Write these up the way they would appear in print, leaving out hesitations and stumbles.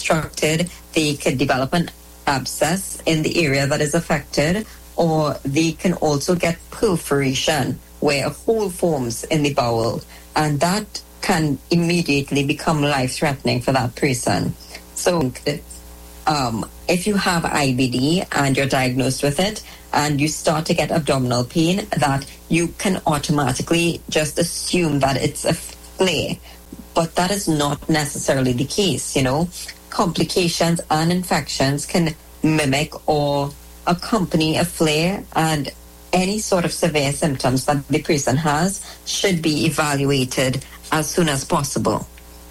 obstructed, they could develop an abscess in the area that is affected, or they can also get perforation where a hole forms in the bowel, and that can immediately become life-threatening for that person. So if you have IBD and you're diagnosed with it and you start to get abdominal pain, that you can automatically just assume that it's a flare, but that is not necessarily the case. Complications and infections can mimic or accompany a flare, and any sort of severe symptoms that the person has should be evaluated as soon as possible.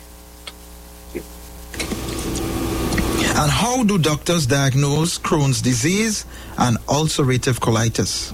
And how do doctors diagnose Crohn's disease and ulcerative colitis?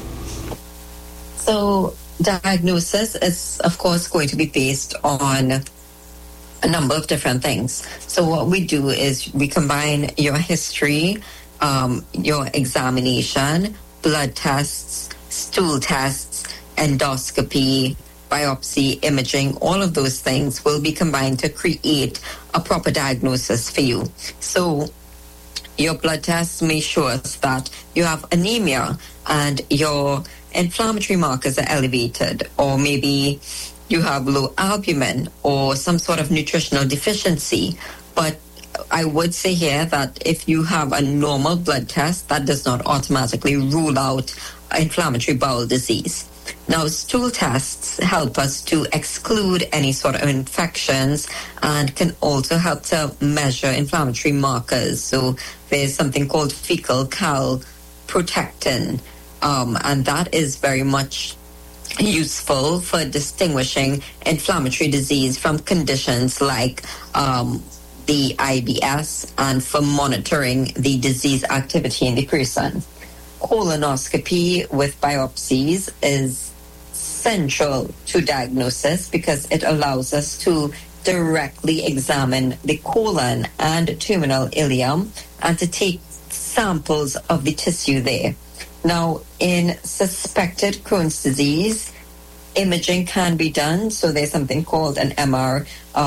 So diagnosis is, of course, going to be based on a number of different things. So what we do is we combine your history, your examination, blood tests, stool tests, endoscopy, biopsy, imaging. All of those things will be combined to create a proper diagnosis for you. So your blood tests may show us that you have anemia and your inflammatory markers are elevated, or maybe you have low albumin or some sort of nutritional deficiency. But I would say here that if you have a normal blood test, that does not automatically rule out inflammatory bowel disease. Now, stool tests help us to exclude any sort of infections and can also help to measure inflammatory markers. So there's something called fecal calprotectin, and that is very much useful for distinguishing inflammatory disease from conditions like the IBS, and for monitoring the disease activity in the person. Colonoscopy with biopsies is central to diagnosis because it allows us to directly examine the colon and terminal ileum and to take samples of the tissue there. Now, in suspected Crohn's disease, imaging can be done. So there's something called an MR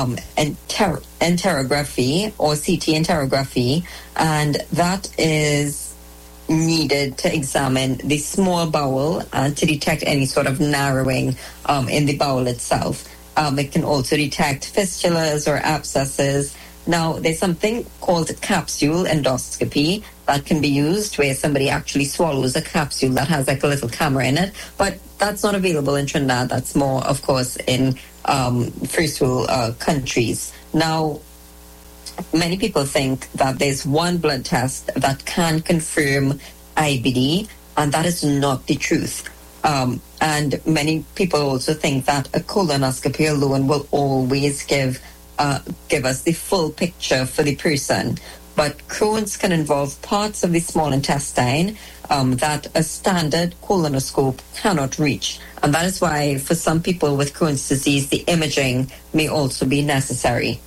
enterography or CT enterography, and that is needed to examine the small bowel and to detect any sort of narrowing in the bowel itself. It can also detect fistulas or abscesses. Now, there's something called capsule endoscopy that can be used where somebody actually swallows a capsule that has like a little camera in it, but that's not available in Trinidad. That's more, of course, in first world countries. Now, many people think that there's one blood test that can confirm IBD, and that is not the truth. And many people also think that a colonoscopy alone will always give us the full picture for the person. But Crohn's can involve parts of the small intestine that a standard colonoscope cannot reach. And that is why for some people with Crohn's disease, the imaging may also be necessary.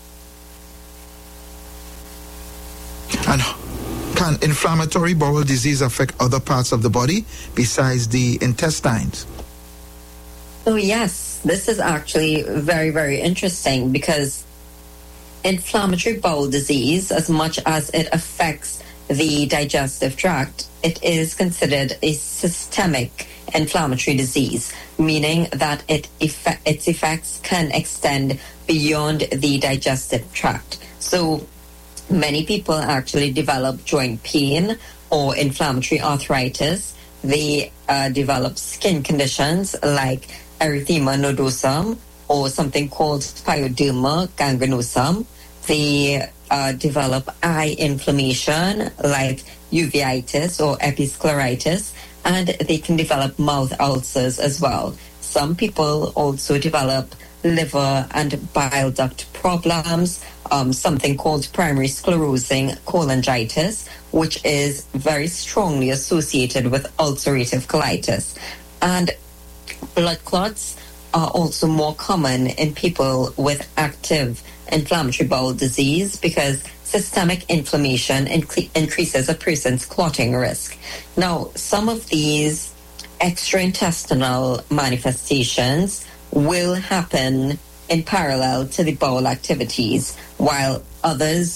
And can inflammatory bowel disease affect other parts of the body besides the intestines? Oh, yes. This is actually very, very interesting because inflammatory bowel disease, as much as it affects the digestive tract, it is considered a systemic inflammatory disease, meaning that its effects can extend beyond the digestive tract. So many people actually develop joint pain or inflammatory arthritis. They develop skin conditions like erythema nodosum or something called pyoderma gangrenosum. They develop eye inflammation like uveitis or episcleritis, and they can develop mouth ulcers as well. Some people also develop liver and bile duct problems, something called primary sclerosing cholangitis, which is very strongly associated with ulcerative colitis. And blood clots are also more common in people with active inflammatory bowel disease because systemic inflammation increases a person's clotting risk. Now, some of these extraintestinal manifestations will happen in parallel to the bowel activities, while others